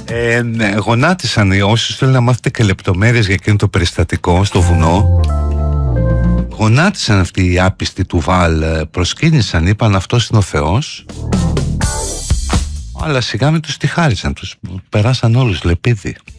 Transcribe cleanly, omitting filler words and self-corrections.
Γονάτισαν όσοι θέλουν να μάθετε και λεπτομέρειες για εκείνο το περιστατικό στο βουνό. Γονάτισαν αυτοί οι άπιστοι του Βάλ, προσκύνησαν, είπαν αυτός είναι ο Θεός. Αλλά σιγά με τους τη χάρισαν, τους περάσαν όλους λεπίδι.